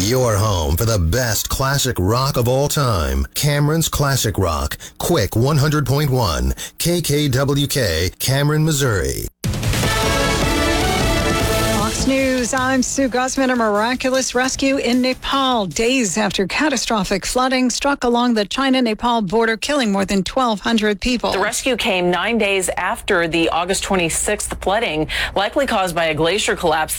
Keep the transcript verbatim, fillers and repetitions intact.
Your home for the best classic rock of all time. Cameron's Classic Rock. Quick one hundred point one. K K W K, Cameron, Missouri. Fox News, I'm Sue Guzman. A miraculous rescue in Nepal days after catastrophic flooding struck along the China-Nepal border, killing more than twelve hundred people. The rescue came nine days after the August twenty-sixth flooding, likely caused by a glacier collapse.